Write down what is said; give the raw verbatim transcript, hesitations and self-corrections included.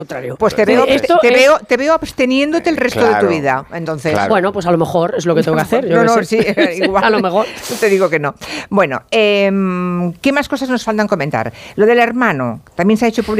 contrario. Pues te veo, Esto te, es- veo, te veo absteniéndote el resto Claro, de tu vida. Entonces, claro. Bueno, pues a lo mejor es lo que tengo que hacer. yo no, qué no, sé. sí, igual. A lo mejor. Te digo que no. Bueno, eh, ¿qué más cosas nos faltan comentar? Lo del hermano, también se ha hecho público.